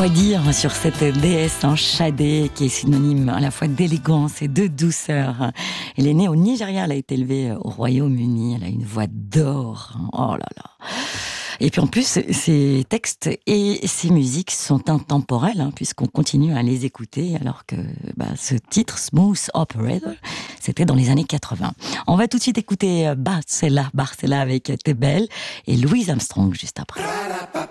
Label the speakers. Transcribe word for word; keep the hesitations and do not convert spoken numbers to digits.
Speaker 1: Quoi dire sur cette déesse en shadé qui est synonyme à la fois d'élégance et de douceur. Elle est née au Nigeria, elle a été élevée au Royaume-Uni, elle a une voix d'or. Oh là là. Et puis en plus, ses textes et ses musiques sont intemporels, hein, puisqu'on continue à les écouter, alors que bah, ce titre, Smooth Operator, c'était dans les années quatre-vingts. On va tout de suite écouter Barcella, Barcella avec T'es belle, et Louise Armstrong juste après.